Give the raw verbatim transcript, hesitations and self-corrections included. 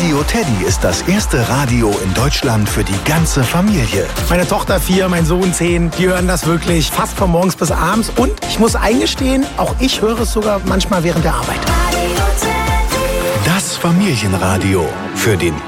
Radio Teddy ist das erste Radio in Deutschland für die ganze Familie. Meine Tochter vier, mein Sohn zehn, die hören das wirklich fast von morgens bis abends. Und ich muss eingestehen, auch ich höre es sogar manchmal während der Arbeit. Das Familienradio für den